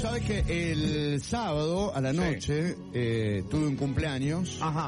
sabes que el sábado a la noche tuve un cumpleaños. Ajá.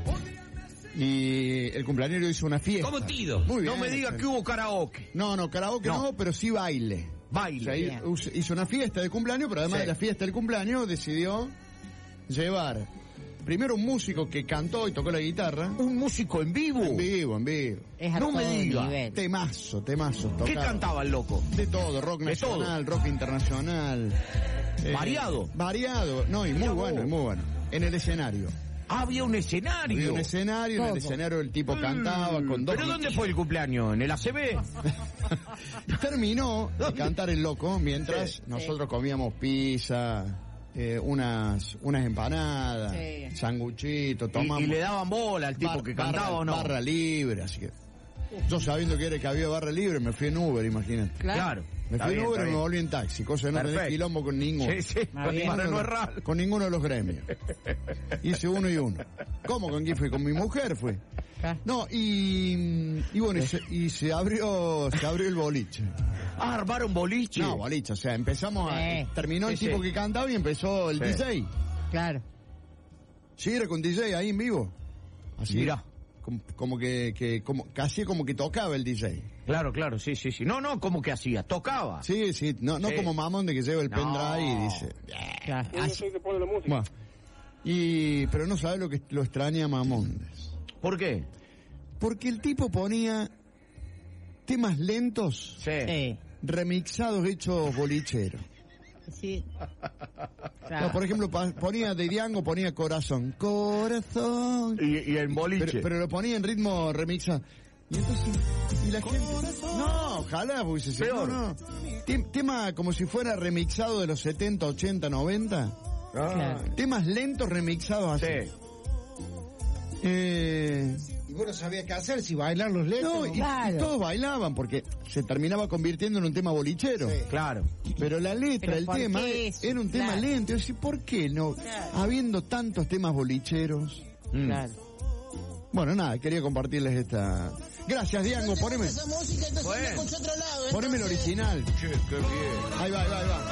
Y el cumpleañero hizo una fiesta. ¿Cómo tido? Muy bien. No me digas que hubo karaoke. No, karaoke no, pero sí baile. Baile. O sea, hizo una fiesta de cumpleaños, pero además de la fiesta del cumpleaños decidió llevar primero un músico que cantó y tocó la guitarra. ¿Un músico en vivo? En vivo. Es a No todo me diga. nivel. Temazo. ¿Qué cantaba el loco? De todo, rock De nacional, rock internacional. ¿Variado? Variado, no, y muy bueno. En el escenario. Había un escenario. Había un escenario, en el escenario el tipo cantaba con dos... ¿Pero dónde fue el cumpleaños? ¿En el ACB? Y terminó de cantar el loco mientras nosotros comíamos pizza, unas empanadas, sanguchitos, tomamos... Y le daban bola al tipo que cantaba o no. Barra libre, así que... Yo sabiendo que había barra libre, me fui en Uber, imagínate. Claro. Me fui en Uber y me volví en taxi, cosa de no tener quilombo con ninguno. Sí, Con ninguno de los gremios. Hice uno y uno. ¿Cómo? ¿Con quién fui? Con mi mujer fui. No, y bueno, se abrió el boliche. Ah, armaron boliche. No, boliche, o sea, terminó el tipo que cantaba y empezó el DJ. Claro. Sí, era con DJ ahí en vivo. Así. Mirá. Como que casi como que tocaba el DJ. Claro, sí. No, como que hacía, tocaba. Sí, no como mamón de que lleva el pendrive y dice. Claro. Yo soy que pone la música. Bueno, pero no sabe lo extraña Mamondes. ¿Por qué? Porque el tipo ponía temas lentos, remixados, hechos bolicheros. Sí. No, por ejemplo, ponía de Diango, ponía Corazón. Y en boliche. Pero lo ponía en ritmo remixado. Y entonces, y la gente... No, ojalá hubiese sido. No. Tema como si fuera remixado de los 70, 80, 90. Claro. Temas lentos remixados así. Y vos no sabías qué hacer, si bailar los lentos. No, y todos bailaban porque se terminaba convirtiendo en un tema bolichero. Sí. Claro. Pero la letra, el tema, era un tema lento. Yo decía, ¿por qué no? Habiendo tantos temas bolicheros. Claro. Bueno, nada, quería compartirles esta... Gracias, Diango, poneme... Esa música, entonces Poneme el original. Che, qué bien. Ahí va.